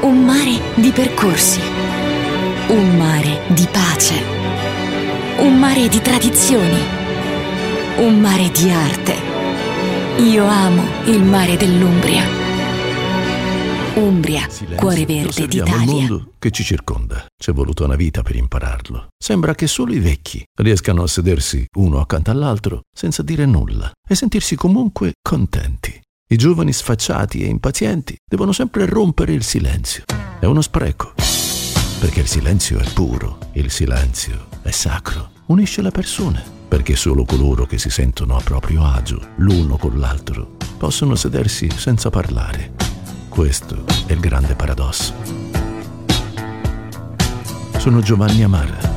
Un mare di percorsi, un mare di pace, un mare di tradizioni, un mare di arte. Io amo il mare dell'Umbria. Umbria, cuore verde d'Italia. Il mondo che ci circonda. C'è voluto una vita per impararlo. Sembra che solo i vecchi riescano a sedersi uno accanto all'altro senza dire nulla e sentirsi comunque contenti. I giovani sfacciati e impazienti devono sempre rompere il silenzio. È uno spreco, perché il silenzio è puro, il silenzio è sacro, unisce le persone, perché solo coloro che si sentono a proprio agio l'uno con l'altro possono sedersi senza parlare. Questo è il grande paradosso. Sono Giovanni Amara.